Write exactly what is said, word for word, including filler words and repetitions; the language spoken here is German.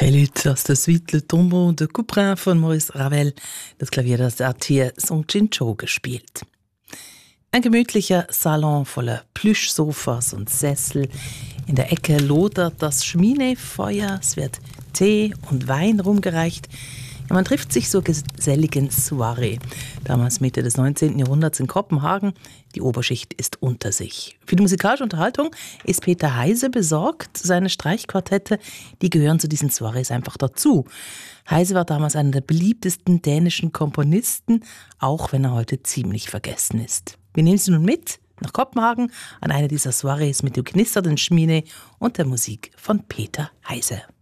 Prélude aus der Suite Le Tombeau de Couperin von Maurice Ravel. Das Klavier, das hat hier Song Chin-Cho gespielt. Ein gemütlicher Salon voller Plüschsofas und Sessel. In der Ecke lodert das Schminefeuer. Es wird Tee und Wein rumgereicht. Ja, man trifft sich zur geselligen Soiree. Damals Mitte des neunzehnten Jahrhunderts in Kopenhagen. Die Oberschicht ist unter sich. Für die musikalische Unterhaltung ist Peter Heise besorgt. Seine Streichquartette, die gehören zu diesen Soirees einfach dazu. Heise war damals einer der beliebtesten dänischen Komponisten, auch wenn er heute ziemlich vergessen ist. Wir nehmen Sie nun mit nach Kopenhagen an eine dieser Soirees mit dem knisternden Schmine und der Musik von Peter Heise.